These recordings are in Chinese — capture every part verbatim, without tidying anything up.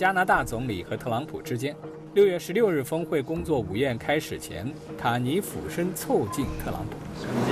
加拿大总理和特朗普之间。六月十六日峰会工作午宴开始前，卡尼俯身凑近特朗普。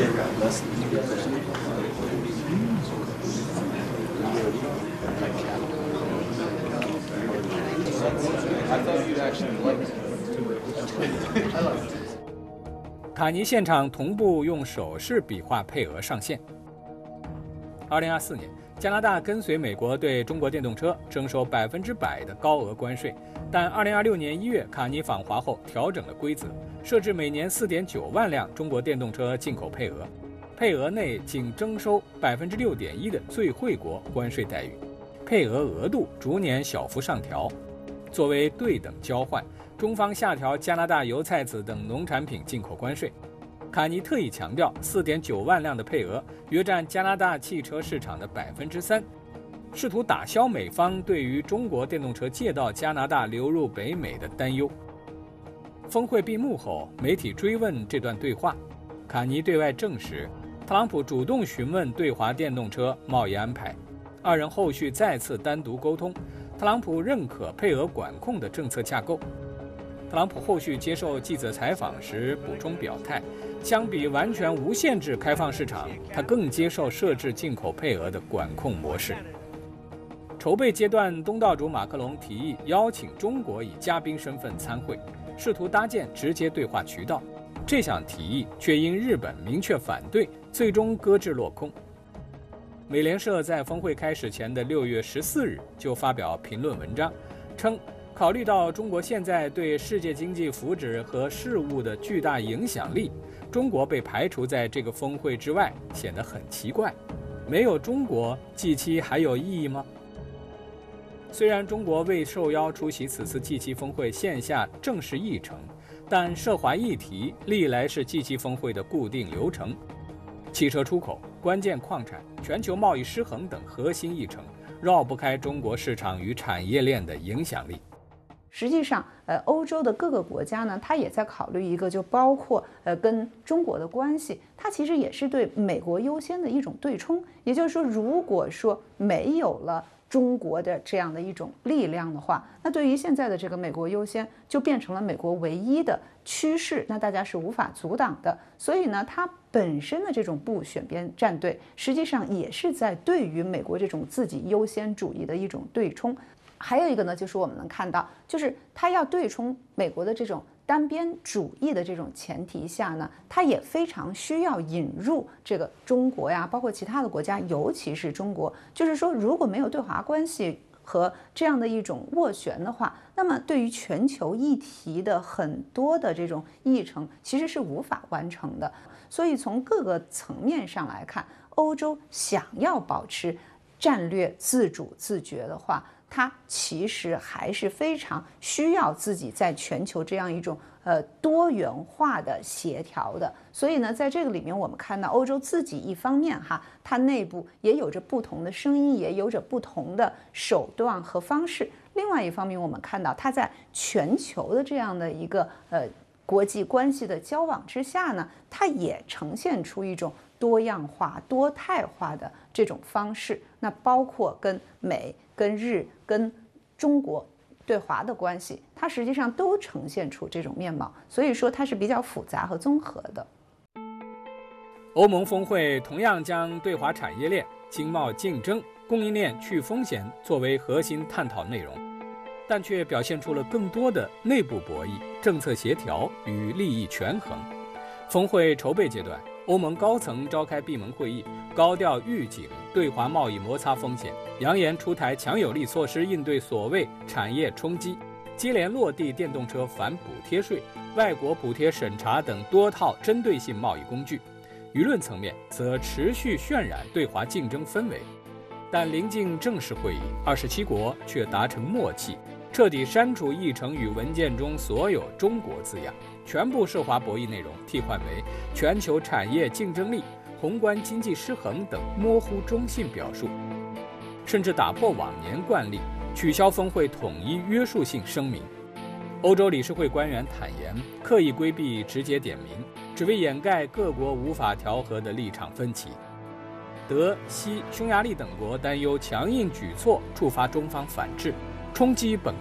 卡尼现场同步用手势比划配额上限。二零二四年，加拿大跟随美国对中国电动车征收百分之百的高额关税，但二零二六年一月卡尼访华后调整了规则，设置每年四点九万辆中国电动车进口配额，配额内仅征收百分之六点一的最惠国关税待遇，配额额度逐年小幅上调。作为对等交换，中方下调加拿大油菜籽等农产品进口关税。卡尼特意强调 四点九万辆的配额约占加拿大汽车市场的 百分之三， 试图打消美方对于中国电动车借道加拿大流入北美的担忧。峰会闭幕后，媒体追问这段对话，卡尼对外证实，特朗普主动询问对华电动车贸易安排，二人后续再次单独沟通，特朗普认可配额管控的政策架构。特朗普后续接受记者采访时补充表态，相比完全无限制开放市场，他更接受设置进口配额的管控模式。筹备阶段，东道主马克龙提议邀请中国以嘉宾身份参会，试图搭建直接对话渠道。这项提议却因日本明确反对，最终搁置落空。美联社在峰会开始前的六月十四日就发表评论文章，称考虑到中国现在对世界经济福祉和事务的巨大影响力，中国被排除在这个峰会之外显得很奇怪。没有中国 G 七 还有意义吗？虽然中国未受邀出席此次 G 七 峰会线下正式议程，但涉华议题历来是 G 七 峰会的固定流程。汽车出口、关键矿产、全球贸易失衡等核心议程绕不开中国市场与产业链的影响力。 实际上，呃，欧洲的各个国家呢，它也在考虑一个，就包括呃跟中国的关系，它其实也是对美国优先的一种对冲。也就是说，如果说没有了中国的这样的一种力量的话，那对于现在的这个美国优先就变成了美国唯一的趋势，那大家是无法阻挡的。所以呢，它本身的这种不选边站队，实际上也是在对于美国这种自己优先主义的一种对冲。还有一个呢，就是我们能看到，就是它要对冲美国的这种单边主义的这种前提下呢，它也非常需要引入这个中国呀，包括其他的国家，尤其是中国。就是说，如果没有对华关系和这样的一种斡旋的话，那么对于全球议题的很多的这种议程，其实是无法完成的。所以从各个层面上来看，欧洲想要保持战略自主自觉的话，它其实还是非常需要自己在全球这样一种呃多元化的协调的。所以呢，在这个里面，我们看到欧洲自己一方面哈，它内部也有着不同的声音，也有着不同的手段和方式；另外一方面，我们看到它在全球的这样的一个呃国际关系的交往之下呢，它也呈现出一种多样化、多态化的这种方式。那包括跟美、跟日、跟中国对华的关系，它实际上都呈现出这种面貌，所以说它是比较复杂和综合的。 欧盟峰会同样将对华产业链、经贸竞争、供应链去风险作为核心探讨内容，但却表现出了更多的内部博弈、政策协调与利益权衡。峰会筹备阶段，欧盟高层召开闭门会议，高调预警对华贸易摩擦风险，扬言出台强有力措施应对所谓产业冲击，接连落地电动车反补贴税、外国补贴审查等多套针对性贸易工具。舆论层面则持续渲染对华竞争氛围，但临近正式会议，二十七国却达成默契，彻底删除议程与文件中所有中国字样，全部涉华博弈内容替换为全球产业竞争力、宏观经济失衡等模糊中性表述，甚至打破往年惯例，取消峰会统一约束性声明。欧洲理事会官员坦言，刻意规避直接点名，只为掩盖各国无法调和的立场分歧。德、西、匈牙利等国担忧强硬举措触发中方反制，冲击本